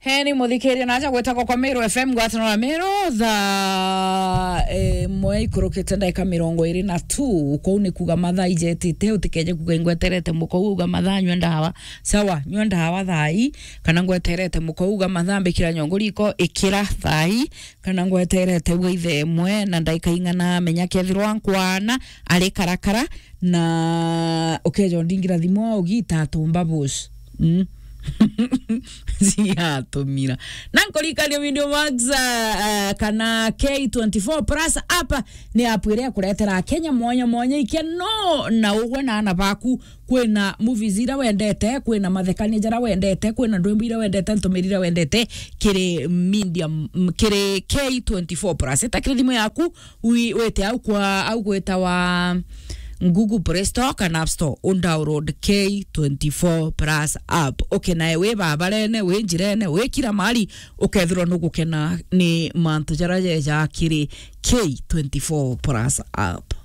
Heni muthikiri naja gwetako kwa Mero FM gwatano na Mero tha mwei kurukite ndaika 22 uko ni kuga mathaa ijetite utikeje kuga ingweterete muko uga mathaa nywenda hawa sawa nywenda hawa thai kana ngweterete muko uga mathaa mbikira nyonguriko ikira thai kana ngweterete withe mwe na ndaika ingana menya kethirwa nkwana ari karakara na ukejo ndingira thimo ugita tumba bush Ziato mira nankolika ni video max kana K24 plus apa ni apwire kuretera Kenya mwanya ikeno na ugwe na ana baku kwena movies ira wendete kwena mathekani jara wendete kwena ndwimbo ira wendete ntumirira wendete kire medium kire K24 plus etakire thimo yaku wete au gweta wa Google Play Store kana App Store download K24 Plus app. Okay, na we babarene we njirene we kira mali ukethirwo nugukena ni mantu jaraje ja kiri K24 Plus app.